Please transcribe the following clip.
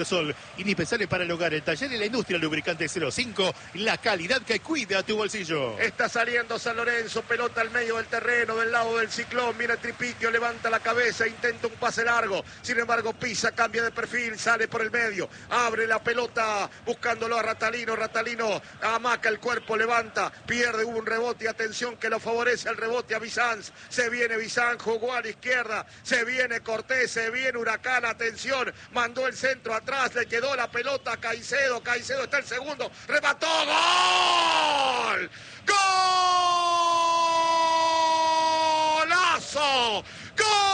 Sol, indispensable para el hogar, el taller y la industria, lubricante 05, la calidad que cuida tu bolsillo. Está saliendo San Lorenzo, pelota al medio del terreno, del lado del Ciclón, mira Tripiquio, levanta la cabeza, intenta un pase largo, sin embargo pisa, cambia de perfil, sale por el medio, abre la pelota buscándolo a Ratalino, Ratalino amaca el cuerpo, levanta, pierde, hubo un rebote, atención que lo favorece al rebote a Bizanz, se viene Bizanz, jugó a la izquierda, se viene Cortés, se viene Huracán, atención, mandó el centro atrás, le quedó la pelota a Caicedo, Caicedo está el segundo, remató, ¡gol! ¡Golazo!